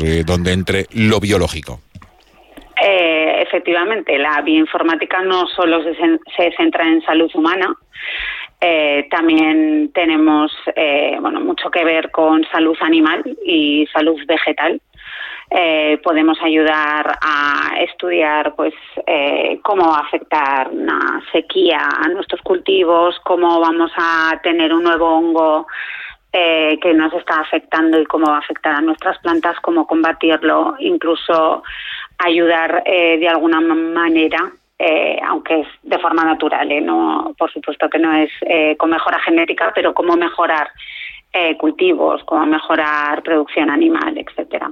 donde entre lo biológico. Efectivamente, la bioinformática no solo se centra en salud humana, también tenemos mucho que ver con salud animal y salud vegetal. Podemos ayudar a estudiar cómo va a afectar una sequía a nuestros cultivos, cómo vamos a tener un nuevo hongo que nos está afectando y cómo va a afectar a nuestras plantas, cómo combatirlo, incluso ayudar de alguna manera, aunque es de forma natural, no, por supuesto que no es con mejora genética, pero cómo mejorar cultivos, cómo mejorar producción animal, etcétera.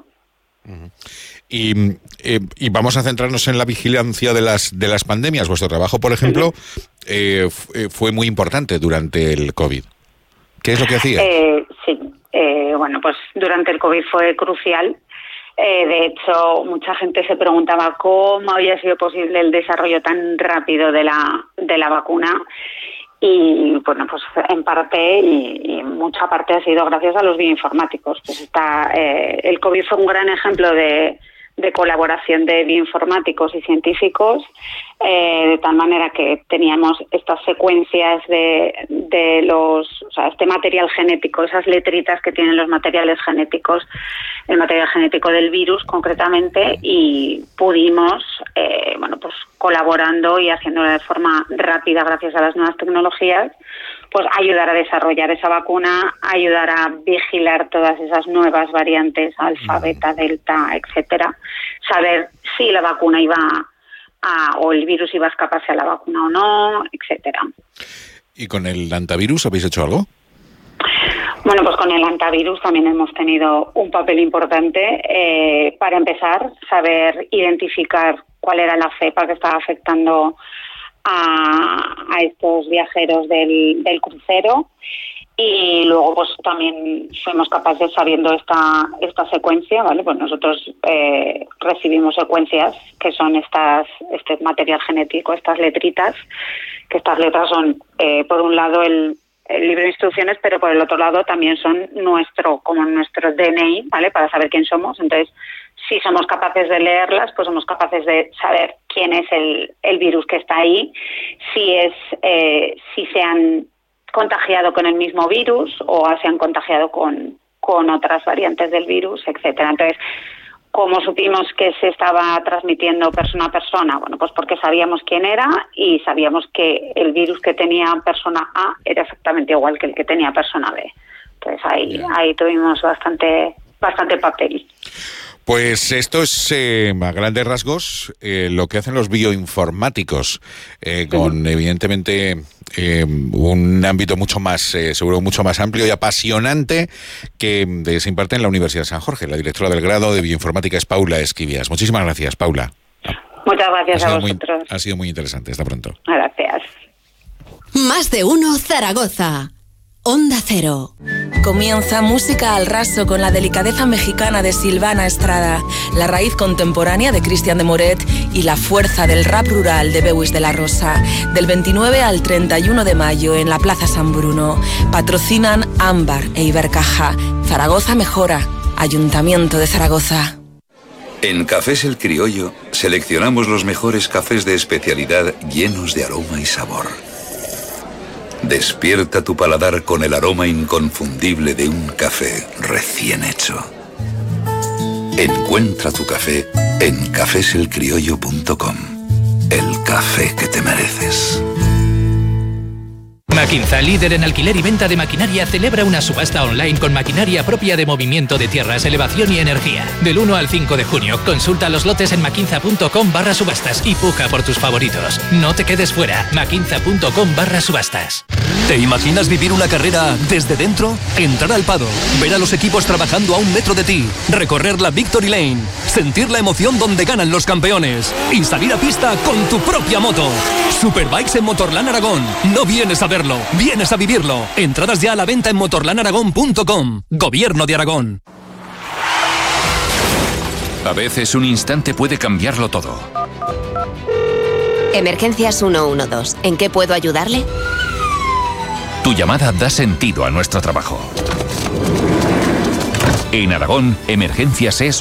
Y vamos a centrarnos en la vigilancia de las pandemias. Vuestro trabajo, por ejemplo, fue muy importante durante el COVID. ¿Qué es lo que hacía? Sí, pues durante el COVID fue crucial. De hecho, mucha gente se preguntaba cómo había sido posible el desarrollo tan rápido de la vacuna. Y bueno, pues en parte y mucha parte ha sido gracias a los bioinformáticos. Pues el COVID fue un gran ejemplo de colaboración de bioinformáticos y científicos, de tal manera que teníamos estas secuencias de este material genético, esas letritas que tienen los materiales genéticos, el material genético del virus concretamente, y pudimos, colaborando y haciéndolo de forma rápida gracias a las nuevas tecnologías, pues ayudar a desarrollar esa vacuna, ayudar a vigilar todas esas nuevas variantes, alfa, beta, delta, etcétera, saber si la vacuna o el virus iba a escaparse a la vacuna o no, etcétera. ¿Y con el antivirus habéis hecho algo? Bueno, pues con el antivirus también hemos tenido un papel importante. Para empezar, saber identificar cuál era la cepa que estaba afectando a estos viajeros del crucero, y luego pues también fuimos capaces, sabiendo esta secuencia, ¿vale? Pues nosotros recibimos secuencias que son este material genético, estas letritas, que estas letras son por un lado el libro de instrucciones, pero por el otro lado también son nuestro DNI, ¿vale? Para saber quién somos. Entonces, si somos capaces de leerlas, pues somos capaces de saber quién es el virus que está ahí, si se han contagiado con el mismo virus o se han contagiado con otras variantes del virus, etcétera. Entonces, ¿cómo supimos que se estaba transmitiendo persona a persona? Bueno, pues porque sabíamos quién era y sabíamos que el virus que tenía persona A era exactamente igual que el que tenía persona B. Entonces ahí tuvimos bastante papel. Pues esto es, a grandes rasgos, lo que hacen los bioinformáticos, con evidentemente un ámbito mucho más, seguro mucho más amplio y apasionante, que se imparte en la Universidad de San Jorge. La directora del grado de bioinformática es Paula Esquivias. Muchísimas gracias, Paula. Muchas gracias a vosotros. Ha sido muy interesante. Hasta pronto. Gracias. Más de uno Zaragoza. Onda Cero. Comienza Música al Raso con la delicadeza mexicana de Silvana Estrada, la raíz contemporánea de Cristian de Moret y la fuerza del rap rural de Beuys de la Rosa. Del 29 al 31 de mayo en la Plaza San Bruno. Patrocinan Ámbar e Ibercaja. Zaragoza mejora. Ayuntamiento de Zaragoza. En Cafés El Criollo seleccionamos los mejores cafés de especialidad llenos de aroma y sabor. Despierta tu paladar con el aroma inconfundible de un café recién hecho. Encuentra tu café en cafeselcriollo.com. El café que te mereces. Maquinza, líder en alquiler y venta de maquinaria, celebra una subasta online con maquinaria propia de movimiento de tierras, elevación y energía. Del 1 al 5 de junio, consulta los lotes en maquinza.com/subastas y puja por tus favoritos. No te quedes fuera. maquinza.com/subastas. ¿Te imaginas vivir una carrera desde dentro? Entrar al paddock, ver a los equipos trabajando a 1 metro de ti, recorrer la Victory Lane, sentir la emoción donde ganan los campeones y salir a pista con tu propia moto. Superbikes en Motorland Aragón. No vienes a verlo, vienes a vivirlo. Entradas ya a la venta en motorlandaragón.com. Gobierno de Aragón. A veces un instante puede cambiarlo todo. Emergencias 112. ¿En qué puedo ayudarle? Tu llamada da sentido a nuestro trabajo. En Aragón, Emergencias es